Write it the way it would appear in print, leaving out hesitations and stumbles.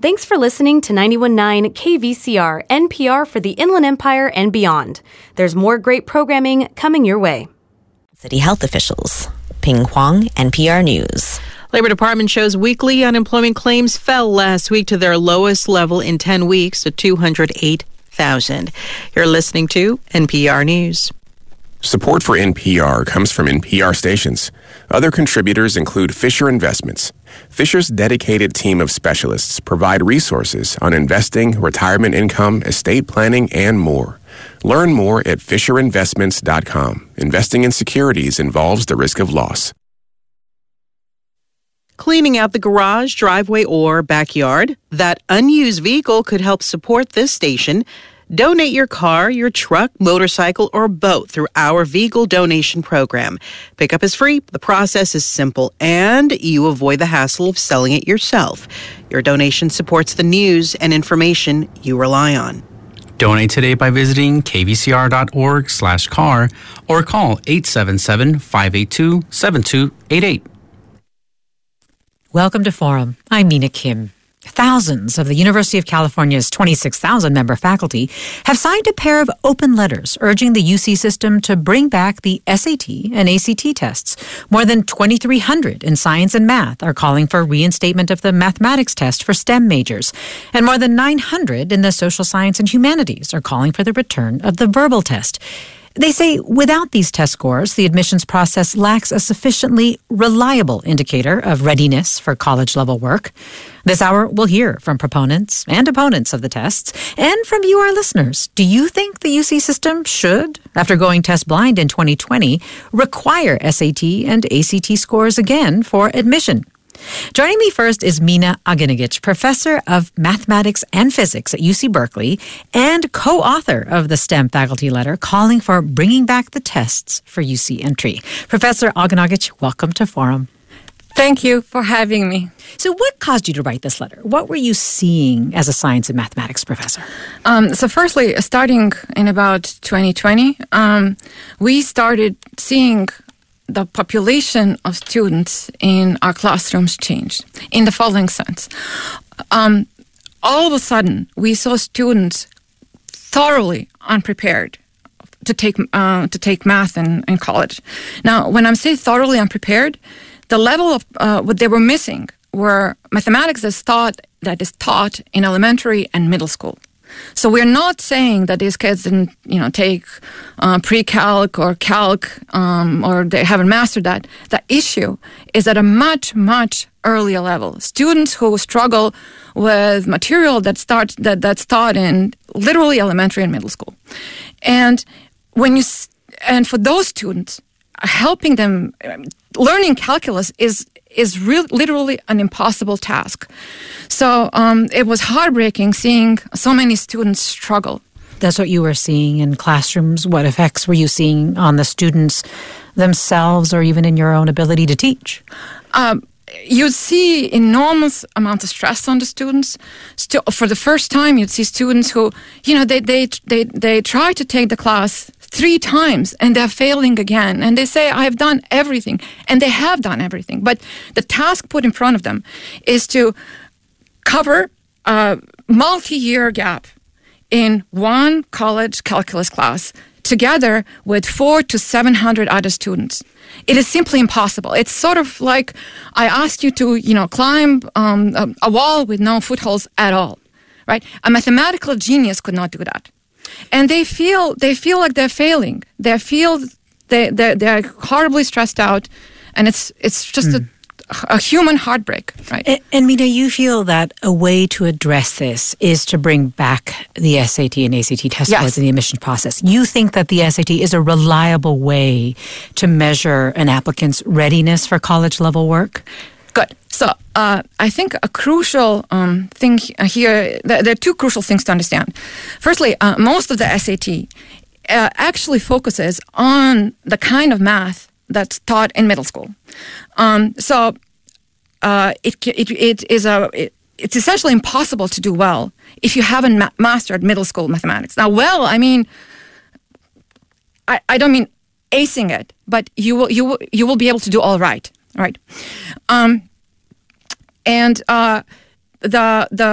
Thanks for listening to 91.9 KVCR, NPR for the Inland Empire and beyond. There's more great programming coming your way. City health officials. Ping Huang, NPR News. Labor Department shows weekly unemployment claims fell last week to their lowest level in 10 weeks at 208,000. You're listening to NPR News. Support for NPR comes from NPR stations. Other contributors include Fisher Investments. Fisher's dedicated team of specialists provide resources on investing, retirement income, estate planning, and more. Learn more at FisherInvestments.com. Investing in securities involves the risk of loss. Cleaning out the garage, driveway, or backyard, that unused vehicle could help support this station. Donate your car, your truck, motorcycle, or boat through our vehicle donation program. Pickup is free, the process is simple, and you avoid the hassle of selling it yourself. Your donation supports the news and information you rely on. Donate today by visiting kvcr.org/car or call 877-582-7288. Welcome to Forum. I'm Mina Kim. Thousands of the University of California's 26,000-member faculty have signed a pair of open letters urging the UC system to bring back the SAT and ACT tests. More than 2,300 in science and math are calling for reinstatement of the mathematics test for STEM majors. And more than 900 in the social science and humanities are calling for the return of the verbal test. They say without these test scores, the admissions process lacks a sufficiently reliable indicator of readiness for college-level work. This hour, we'll hear from proponents and opponents of the tests and from you, our listeners. Do you think the UC system should, after going test blind in 2020, require SAT and ACT scores again for admission? Joining me first is Mina Aginogic, professor of mathematics and physics at UC Berkeley and co-author of the STEM faculty letter calling for bringing back the tests for UC entry. Professor Aginogic, welcome to Forum. Thank you for having me. So what caused you to write this letter? What were you seeing as a science and mathematics professor? So firstly, starting in about 2020, we started seeing the population of students in our classrooms changed in the following sense. All of a sudden, we saw students thoroughly unprepared to take math in college. Now, when I'm saying thoroughly unprepared, the level of what they were missing were mathematics that is taught in elementary and middle school. So we're not saying that these kids didn't, take pre-calc or calc or they haven't mastered that. The issue is at a much, much earlier level. Students who struggle with material that's taught in literally elementary and middle school, and for those students, helping them learning calculus is literally an impossible task. So it was heartbreaking seeing so many students struggle. That's what you were seeing in classrooms. What effects were you seeing on the students themselves or even in your own ability to teach? You'd see enormous amounts of stress on the students. For the first time, you'd see students who, they try to take the class 3 times and they're failing again. And they say, I've done everything. And they have done everything. But the task put in front of them is to cover a multi-year gap in one college calculus class together with 400 to 700 other students. It is simply impossible. It's sort of like I asked you to, climb a wall with no footholds at all, right? A mathematical genius could not do that. And they feel like they're failing. They're horribly stressed out, and it's just a human heartbreak, right? And Mina, you feel that a way to address this is to bring back the SAT and ACT test scores in the admission process. You think that the SAT is a reliable way to measure an applicant's readiness for college-level work? Good. So I think a crucial thing here, there are 2 crucial things to understand. Firstly, most of the SAT actually focuses on the kind of math that's taught in middle school. So it's essentially impossible to do well if you haven't mastered middle school mathematics. Now, I mean, I don't mean acing it, but you will be able to do all right. The